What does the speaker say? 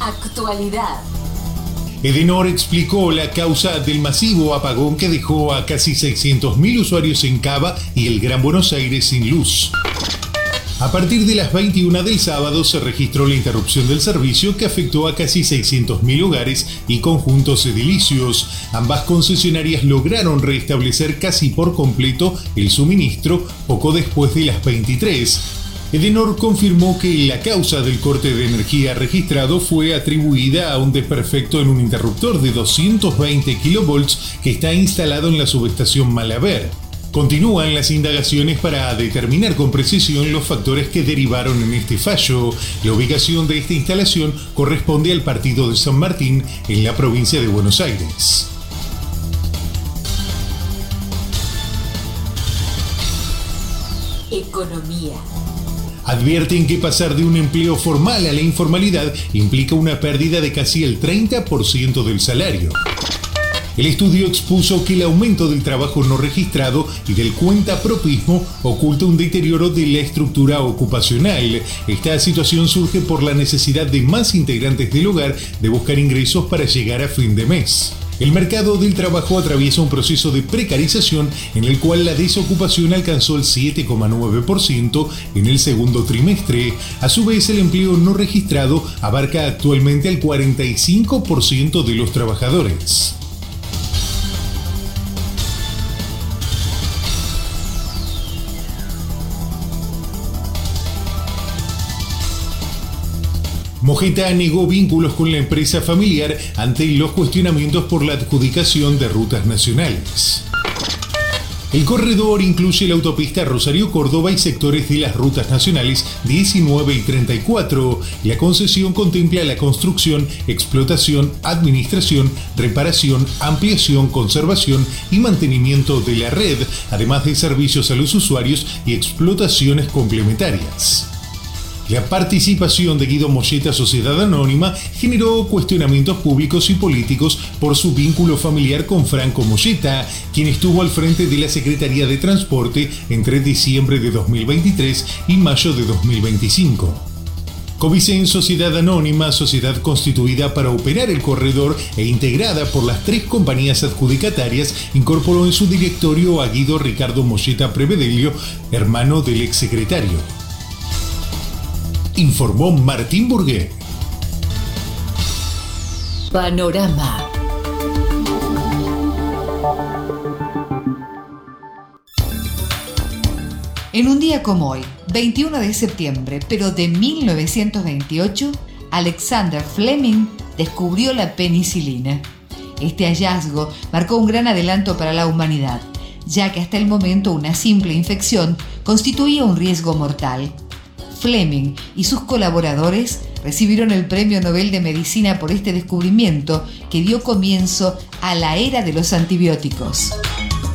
Actualidad. Edenor explicó la causa del masivo apagón que dejó a casi 600.000 usuarios en Cava y el Gran Buenos Aires sin luz. A partir de las 21 del sábado se registró la interrupción del servicio que afectó a casi 600.000 hogares y conjuntos edilicios. Ambas concesionarias lograron restablecer casi por completo el suministro poco después de las 23. Edenor confirmó que la causa del corte de energía registrado fue atribuida a un desperfecto en un interruptor de 220 kV que está instalado en la subestación Malaber. Continúan las indagaciones para determinar con precisión los factores que derivaron en este fallo. La ubicación de esta instalación corresponde al partido de San Martín en la provincia de Buenos Aires. Economía. Advierten que pasar de un empleo formal a la informalidad implica una pérdida de casi el 30% del salario. El estudio expuso que el aumento del trabajo no registrado y del cuentapropismo oculta un deterioro de la estructura ocupacional. Esta situación surge por la necesidad de más integrantes del hogar de buscar ingresos para llegar a fin de mes. El mercado del trabajo atraviesa un proceso de precarización en el cual la desocupación alcanzó el 7,9% en el segundo trimestre. A su vez, el empleo no registrado abarca actualmente al 45% de los trabajadores. Mojeta negó vínculos con la empresa familiar ante los cuestionamientos por la adjudicación de rutas nacionales. El corredor incluye la autopista Rosario-Córdoba y sectores de las rutas nacionales 19 y 34. La concesión contempla la construcción, explotación, administración, reparación, ampliación, conservación y mantenimiento de la red, además de servicios a los usuarios y explotaciones complementarias. La participación de Guido Molleta Sociedad Anónima generó cuestionamientos públicos y políticos por su vínculo familiar con Franco Molleta, quien estuvo al frente de la Secretaría de Transporte entre diciembre de 2023 y mayo de 2025. Covicen Sociedad Anónima, sociedad constituida para operar el corredor e integrada por las 3 compañías adjudicatarias, incorporó en su directorio a Guido Ricardo Molleta Prevedelio, hermano del exsecretario. Informó Martín Burgué. Panorama. En un día como hoy, 21 de septiembre, pero de 1928, Alexander Fleming descubrió la penicilina. Este hallazgo marcó un gran adelanto para la humanidad, ya que hasta el momento una simple infección constituía un riesgo mortal. Fleming y sus colaboradores recibieron el Premio Nobel de Medicina por este descubrimiento que dio comienzo a la era de los antibióticos.